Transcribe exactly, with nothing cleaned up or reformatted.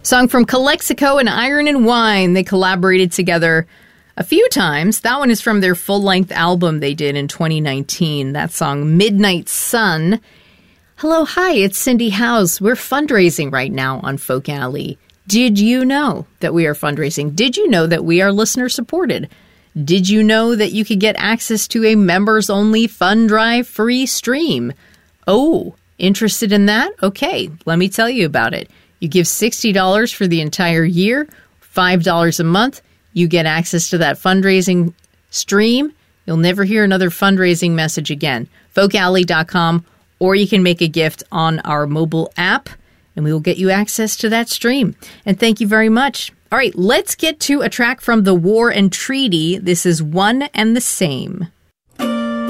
Song from Calexico and Iron and Wine. They collaborated together a few times. That one is from their full-length album they did in twenty nineteen. That song, Midnight Sun. Hello, hi, it's Cindy Howes. We're fundraising right now on Folk Alley. Did you know that we are fundraising? Did you know that we are listener-supported? Did you know that you could get access to a members-only fund drive free stream? Oh, interested in that? Okay, let me tell you about it. You give sixty dollars for the entire year, five dollars a month. You get access to that fundraising stream. You'll never hear another fundraising message again. folk alley dot com, or you can make a gift on our mobile app, and we will get you access to that stream. And thank you very much. All right, let's get to a track from The War and Treaty. This is One and the Same.